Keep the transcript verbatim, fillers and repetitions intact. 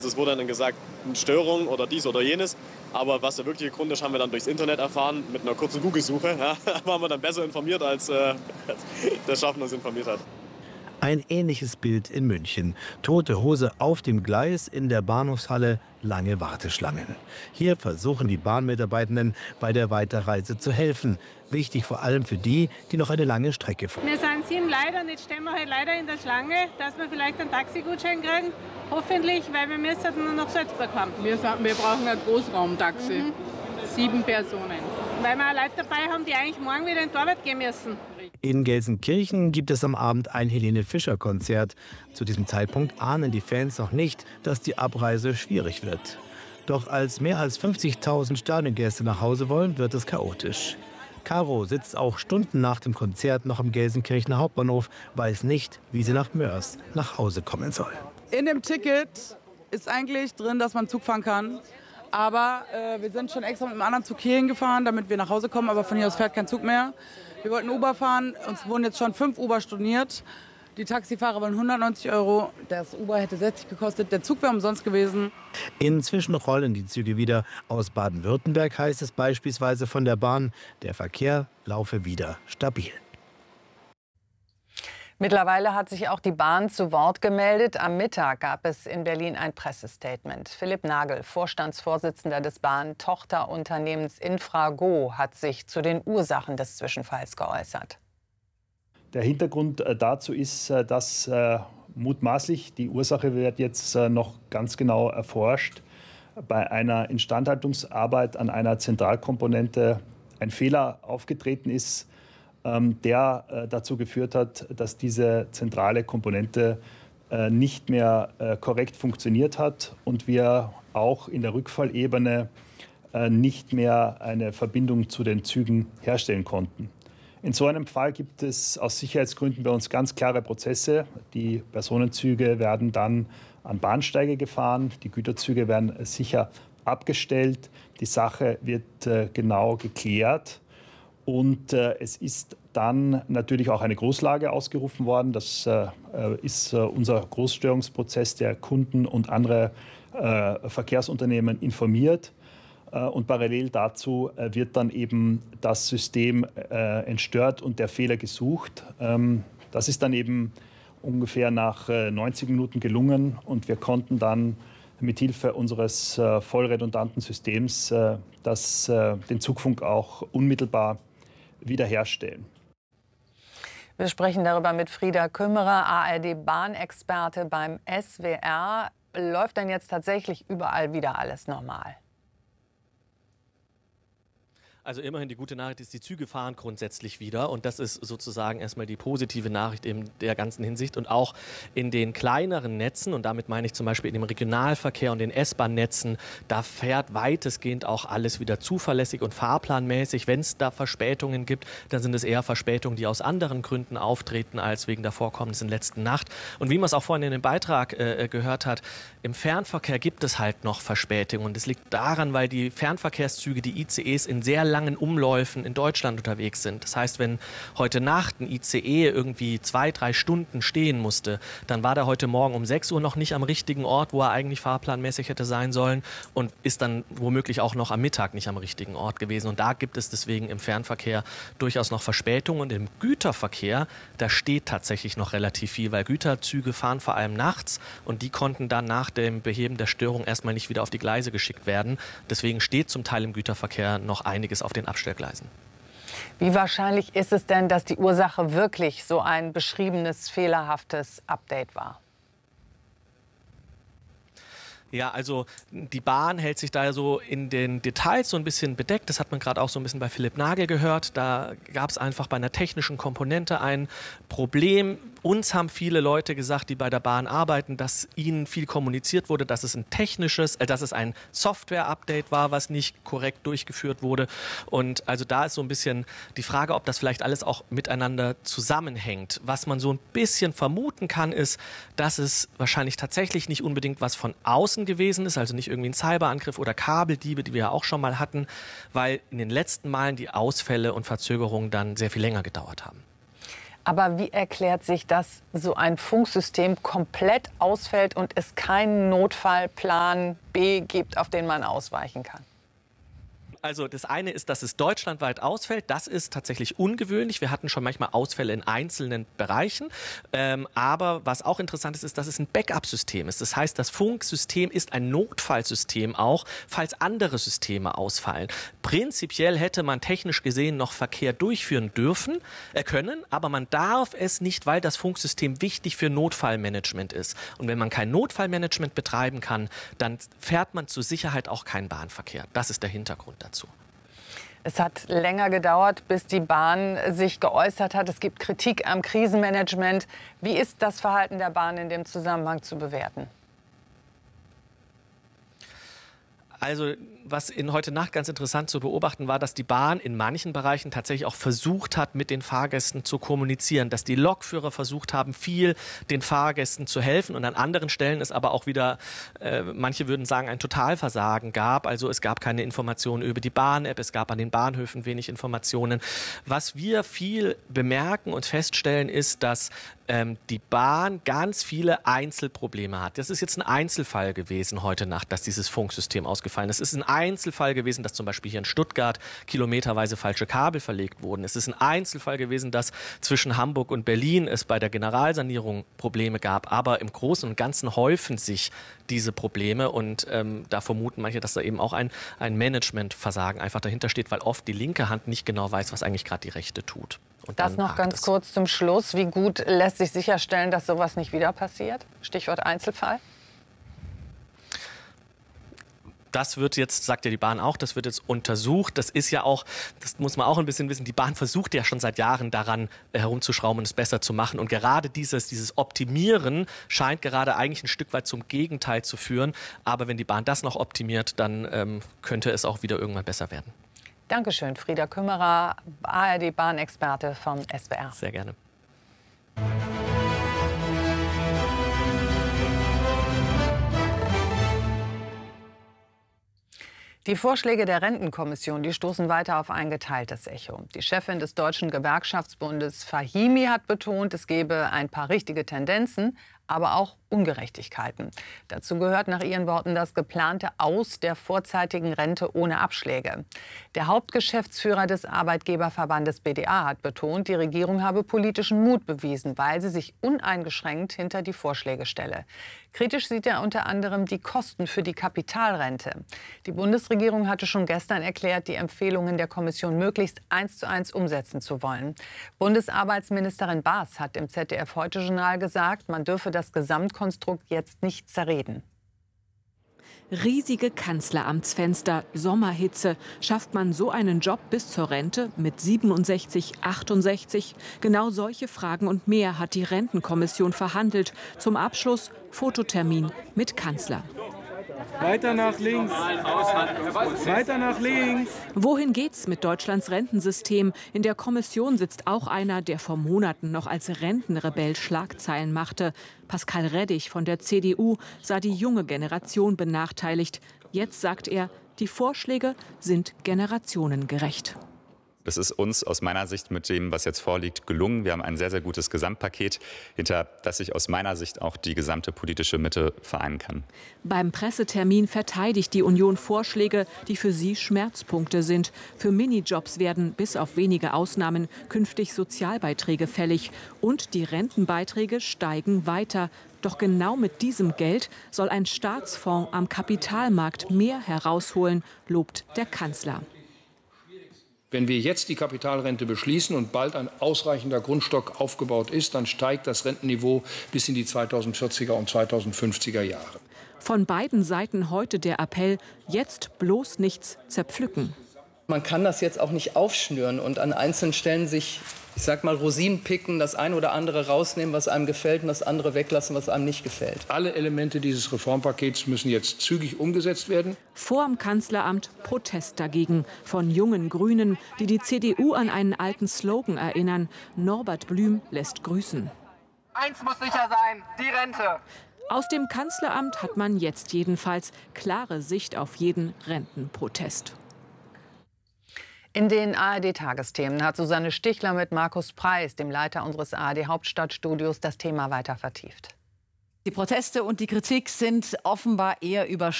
Es wurde dann gesagt, eine Störung oder dies oder jenes. Aber was der wirkliche Grund ist, haben wir dann durchs Internet erfahren. Mit einer kurzen Google-Suche ja, waren wir dann besser informiert, als äh, der Schaffner uns informiert hat. Ein ähnliches Bild in München. Tote Hose auf dem Gleis, in der Bahnhofshalle lange Warteschlangen. Hier versuchen die Bahnmitarbeitenden bei der Weiterreise zu helfen. Wichtig vor allem für die, die noch eine lange Strecke fahren. Wir sind sieben Leute und jetzt stehen wir halt leider in der Schlange, dass wir vielleicht einen Taxigutschein kriegen. Hoffentlich, weil wir müssen nur nach Salzburg kommen. Wir, wir brauchen ein Großraumtaxi. Mhm. Sieben Personen. Weil wir Leute dabei haben, die eigentlich morgen wieder in die Arbeit gehen müssen. In Gelsenkirchen gibt es am Abend ein Helene-Fischer-Konzert. Zu diesem Zeitpunkt ahnen die Fans noch nicht, dass die Abreise schwierig wird. Doch als mehr als fünfzigtausend Stadiongäste nach Hause wollen, wird es chaotisch. Caro sitzt auch Stunden nach dem Konzert noch am Gelsenkirchener Hauptbahnhof, weiß nicht, wie sie nach Moers nach Hause kommen soll. In dem Ticket ist eigentlich drin, dass man Zug fahren kann. Aber äh, wir sind schon extra mit einem anderen Zug hierhin gefahren, damit wir nach Hause kommen. Aber von hier aus fährt kein Zug mehr. Wir wollten Uber fahren. Uns wurden jetzt schon fünf Uber storniert. Die Taxifahrer wollen hundertneunzig Euro. Das Uber hätte sechzig gekostet. Der Zug wäre umsonst gewesen. Inzwischen rollen die Züge wieder. Aus Baden-Württemberg heißt es beispielsweise von der Bahn, der Verkehr laufe wieder stabil. Mittlerweile hat sich auch die Bahn zu Wort gemeldet. Am Mittag gab es in Berlin ein Pressestatement. Philipp Nagel, Vorstandsvorsitzender des Bahn-Tochterunternehmens Infrago, hat sich zu den Ursachen des Zwischenfalls geäußert. Der Hintergrund dazu ist, dass äh, mutmaßlich, die Ursache wird jetzt äh, noch ganz genau erforscht, bei einer Instandhaltungsarbeit an einer Zentralkomponente ein Fehler aufgetreten ist, der äh, dazu geführt hat, dass diese zentrale Komponente äh, nicht mehr äh, korrekt funktioniert hat und wir auch in der Rückfallebene äh, nicht mehr eine Verbindung zu den Zügen herstellen konnten. In so einem Fall gibt es aus Sicherheitsgründen bei uns ganz klare Prozesse. Die Personenzüge werden dann an Bahnsteige gefahren, die Güterzüge werden sicher abgestellt, die Sache wird äh, genau geklärt. Und äh, es ist dann natürlich auch eine Großlage ausgerufen worden. Das äh, ist äh, unser Großstörungsprozess, der Kunden und andere äh, Verkehrsunternehmen informiert. Äh, und parallel dazu äh, wird dann eben das System äh, entstört und der Fehler gesucht. Ähm, das ist dann eben ungefähr nach äh, neunzig Minuten gelungen. Und wir konnten dann mithilfe unseres äh, vollredundanten Systems äh, das, äh, den Zugfunk auch unmittelbar wiederherstellen. Wir sprechen darüber mit Frieda Kümmerer, A R D-Bahnexperte beim S W R. Läuft denn jetzt tatsächlich überall wieder alles normal? Also immerhin die gute Nachricht ist, die Züge fahren grundsätzlich wieder und das ist sozusagen erstmal die positive Nachricht in der ganzen Hinsicht und auch in den kleineren Netzen und damit meine ich zum Beispiel in dem Regionalverkehr und den S-Bahn-Netzen, da fährt weitestgehend auch alles wieder zuverlässig und fahrplanmäßig. Wenn es da Verspätungen gibt, dann sind es eher Verspätungen, die aus anderen Gründen auftreten als wegen der Vorkommnisse in der letzten Nacht. Und wie man es auch vorhin in dem Beitrag äh, gehört hat, im Fernverkehr gibt es halt noch Verspätungen und es liegt daran, weil die Fernverkehrszüge, die I C Es in sehr langen Umläufen in Deutschland unterwegs sind. Das heißt, wenn heute Nacht ein I C E irgendwie zwei, drei Stunden stehen musste, dann war der heute Morgen um sechs Uhr noch nicht am richtigen Ort, wo er eigentlich fahrplanmäßig hätte sein sollen und ist dann womöglich auch noch am Mittag nicht am richtigen Ort gewesen. Und da gibt es deswegen im Fernverkehr durchaus noch Verspätungen. Und im Güterverkehr, da steht tatsächlich noch relativ viel, weil Güterzüge fahren vor allem nachts und die konnten dann nach dem Beheben der Störung erstmal nicht wieder auf die Gleise geschickt werden. Deswegen steht zum Teil im Güterverkehr noch einiges auf den Abstellgleisen. Wie wahrscheinlich ist es denn, dass die Ursache wirklich so ein beschriebenes, fehlerhaftes Update war? Ja, also die Bahn hält sich da so in den Details so ein bisschen bedeckt. Das hat man gerade auch so ein bisschen bei Philipp Nagel gehört. Da gab es einfach bei einer technischen Komponente ein Problem. Uns haben viele Leute gesagt, die bei der Bahn arbeiten, dass ihnen viel kommuniziert wurde, dass es ein technisches, äh, dass es ein Software-Update war, was nicht korrekt durchgeführt wurde. Und also da ist so ein bisschen die Frage, ob das vielleicht alles auch miteinander zusammenhängt. Was man so ein bisschen vermuten kann, ist, dass es wahrscheinlich tatsächlich nicht unbedingt was von außen gewesen ist, also nicht irgendwie ein Cyberangriff oder Kabeldiebe, die wir ja auch schon mal hatten, weil in den letzten Malen die Ausfälle und Verzögerungen dann sehr viel länger gedauert haben. Aber wie erklärt sich, dass so ein Funksystem komplett ausfällt und es keinen Notfallplan B gibt, auf den man ausweichen kann? Also das eine ist, dass es deutschlandweit ausfällt. Das ist tatsächlich ungewöhnlich. Wir hatten schon manchmal Ausfälle in einzelnen Bereichen. Ähm, aber was auch interessant ist, ist, dass es ein Backup-System ist. Das heißt, das Funksystem ist ein Notfallsystem auch, falls andere Systeme ausfallen. Prinzipiell hätte man technisch gesehen noch Verkehr durchführen dürfen, äh, können, aber man darf es nicht, weil das Funksystem wichtig für Notfallmanagement ist. Und wenn man kein Notfallmanagement betreiben kann, dann fährt man zur Sicherheit auch keinen Bahnverkehr. Das ist der Hintergrund dazu. Es hat länger gedauert, bis die Bahn sich geäußert hat. Es gibt Kritik am Krisenmanagement. Wie ist das Verhalten der Bahn in dem Zusammenhang zu bewerten? Also was in heute Nacht ganz interessant zu beobachten war, dass die Bahn in manchen Bereichen tatsächlich auch versucht hat, mit den Fahrgästen zu kommunizieren, dass die Lokführer versucht haben, viel den Fahrgästen zu helfen und an anderen Stellen es aber auch wieder, äh, manche würden sagen, ein Totalversagen gab. Also es gab keine Informationen über die Bahn-App, es gab an den Bahnhöfen wenig Informationen. Was wir viel bemerken und feststellen ist, dass ähm, die Bahn ganz viele Einzelprobleme hat. Das ist jetzt ein Einzelfall gewesen heute Nacht, dass dieses Funksystem ausgefallen ist. Es ist ein Einzelfall gewesen, dass zum Beispiel hier in Stuttgart kilometerweise falsche Kabel verlegt wurden. Es ist ein Einzelfall gewesen, dass zwischen Hamburg und Berlin es bei der Generalsanierung Probleme gab. Aber im Großen und Ganzen häufen sich diese Probleme und ähm, da vermuten manche, dass da eben auch ein, ein Managementversagen einfach dahinter steht, weil oft die linke Hand nicht genau weiß, was eigentlich gerade die rechte tut. Und das noch ganz es. kurz zum Schluss. Wie gut lässt sich sicherstellen, dass sowas nicht wieder passiert? Stichwort Einzelfall. Das wird jetzt, sagt ja die Bahn auch, das wird jetzt untersucht. Das ist ja auch, das muss man auch ein bisschen wissen, die Bahn versucht ja schon seit Jahren daran herumzuschrauben und es besser zu machen. Und gerade dieses, dieses Optimieren scheint gerade eigentlich ein Stück weit zum Gegenteil zu führen. Aber wenn die Bahn das noch optimiert, dann ähm, könnte es auch wieder irgendwann besser werden. Dankeschön, Frieda Kümmerer, A R D-Bahnexperte vom S W R. Sehr gerne. Die Vorschläge der Rentenkommission, die stoßen weiter auf ein geteiltes Echo. Die Chefin des Deutschen Gewerkschaftsbundes Fahimi hat betont, es gebe ein paar richtige Tendenzen, aber auch Ungerechtigkeiten. Dazu gehört nach ihren Worten das geplante Aus der vorzeitigen Rente ohne Abschläge. Der Hauptgeschäftsführer des Arbeitgeberverbandes B D A hat betont, die Regierung habe politischen Mut bewiesen, weil sie sich uneingeschränkt hinter die Vorschläge stelle. Kritisch sieht er unter anderem die Kosten für die Kapitalrente. Die Bundesregierung hatte schon gestern erklärt, die Empfehlungen der Kommission möglichst eins zu eins umsetzen zu wollen. Bundesarbeitsministerin Baas hat im Z D F-Heute-Journal gesagt, man dürfe das Gesamtkonstrukt jetzt nicht zerreden. Riesige Kanzleramtsfenster, Sommerhitze. Schafft man so einen Job bis zur Rente mit siebenundsechzig, achtundsechzig? Genau solche Fragen und mehr hat die Rentenkommission verhandelt. Zum Abschluss Fototermin mit Kanzler. Weiter nach links. Weiter nach links. Wohin geht's mit Deutschlands Rentensystem? In der Kommission sitzt auch einer, der vor Monaten noch als Rentenrebell Schlagzeilen machte. Pascal Reddig von der C D U sah die junge Generation benachteiligt. Jetzt sagt er, die Vorschläge sind generationengerecht. Es ist uns aus meiner Sicht mit dem, was jetzt vorliegt, gelungen. Wir haben ein sehr, sehr gutes Gesamtpaket, hinter das sich aus meiner Sicht auch die gesamte politische Mitte vereinen kann. Beim Pressetermin verteidigt die Union Vorschläge, die für sie Schmerzpunkte sind. Für Minijobs werden bis auf wenige Ausnahmen künftig Sozialbeiträge fällig. Und die Rentenbeiträge steigen weiter. Doch genau mit diesem Geld soll ein Staatsfonds am Kapitalmarkt mehr herausholen, lobt der Kanzler. Wenn wir jetzt die Kapitalrente beschließen und bald ein ausreichender Grundstock aufgebaut ist, dann steigt das Rentenniveau bis in die zweitausendvierziger und zweitausendfünfziger Jahre. Von beiden Seiten heute der Appell, jetzt bloß nichts zerpflücken. Man kann das jetzt auch nicht aufschnüren und an einzelnen Stellen sich, ich sag mal, Rosinen picken, das eine oder andere rausnehmen, was einem gefällt, und das andere weglassen, was einem nicht gefällt. Alle Elemente dieses Reformpakets müssen jetzt zügig umgesetzt werden. Vorm Kanzleramt Protest dagegen von jungen Grünen, die die C D U an einen alten Slogan erinnern. Norbert Blüm lässt grüßen. Eins muss sicher sein, die Rente. Aus dem Kanzleramt hat man jetzt jedenfalls klare Sicht auf jeden Rentenprotest. In den A R D-Tagesthemen hat Susanne Stichler mit Markus Preis, dem Leiter unseres A R D-Hauptstadtstudios, das Thema weiter vertieft. Die Proteste und die Kritik sind offenbar eher überschaubar.